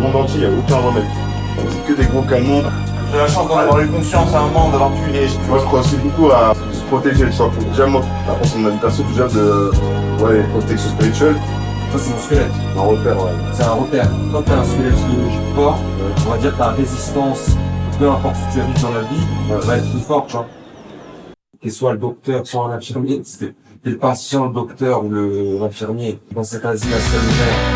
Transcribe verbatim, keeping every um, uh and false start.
monde entier, il n'y a aucun remède. C'est que des gros canons. J'ai la chance d'en avoir eu conscience à un moment, d'avoir pu les... Moi, je crois aussi beaucoup à se protéger, tu vois, pour déjà, moi, après, c'est mon habitation, déjà, de, ouais, protection spirituelle. Ça, c'est mon squelette. Un repère, ouais. C'est un repère. Quand tu as un squelette physiologique fort, on va dire que ta résistance, peu importe où tu habites dans la vie, Ouais. va être plus forte, tu vois. Que soit le docteur, soit l'infirmier, c'est le patient, le docteur ou le- l'infirmier. Dans cet asile à ciel ouvert,